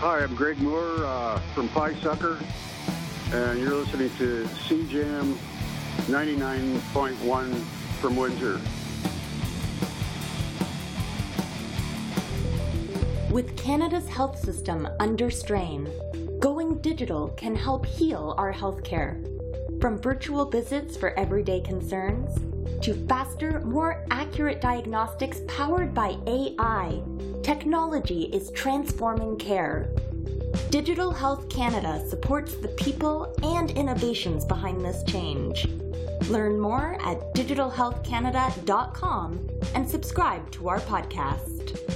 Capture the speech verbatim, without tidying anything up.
Hi, I'm Greg Moore uh, from Pie Sucker, and you're listening to C J M ninety-nine point one from Windsor. With Canada's health system under strain, going digital can help heal our healthcare. From virtual visits for everyday concerns, to faster, more accurate diagnostics powered by A I, technology is transforming care. Digital Health Canada supports the people and innovations behind this change. Learn more at digital health canada dot com and subscribe to our podcast.